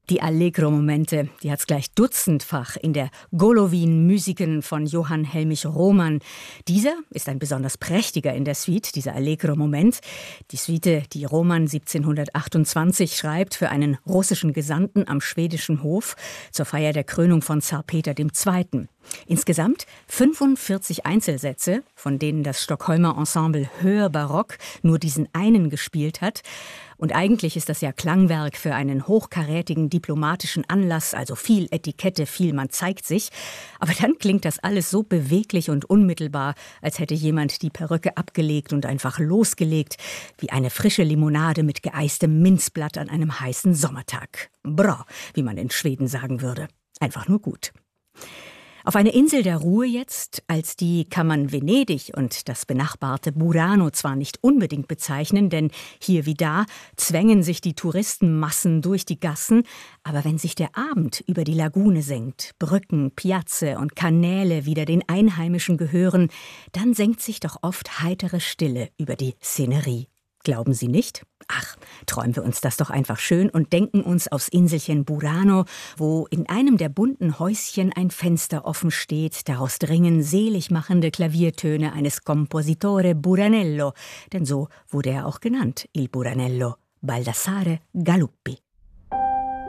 Die Allegro-Momente, die hat's gleich dutzendfach in der Golovin-Mysiken von Johann Helmich Roman. Dieser ist ein besonders prächtiger in der Suite, dieser Allegro-Moment. Die Suite, die Roman 1728 schreibt für einen russischen Gesandten am schwedischen Hof zur Feier der Krönung von Zar Peter II. Insgesamt 45 Einzelsätze, von denen das Stockholmer Ensemble Hörbarock nur diesen einen gespielt hat. Und eigentlich ist das ja Klangwerk für einen hochkarätigen diplomatischen Anlass, also viel Etikette, viel man zeigt sich. Aber dann klingt das alles so beweglich und unmittelbar, als hätte jemand die Perücke abgelegt und einfach losgelegt, wie eine frische Limonade mit geeistem Minzblatt an einem heißen Sommertag. Bra, wie man in Schweden sagen würde. Einfach nur gut. Auf eine Insel der Ruhe jetzt, als die kann man Venedig und das benachbarte Burano zwar nicht unbedingt bezeichnen, denn hier wie da zwängen sich die Touristenmassen durch die Gassen, aber wenn sich der Abend über die Lagune senkt, Brücken, Piazze und Kanäle wieder den Einheimischen gehören, dann senkt sich doch oft heitere Stille über die Szenerie. Glauben Sie nicht? Ach, träumen wir uns das doch einfach schön und denken uns aufs Inselchen Burano, wo in einem der bunten Häuschen ein Fenster offen steht, daraus dringen selig machende Klaviertöne eines Compositore Buranello, denn so wurde er auch genannt, il Buranello, Baldassare Galuppi.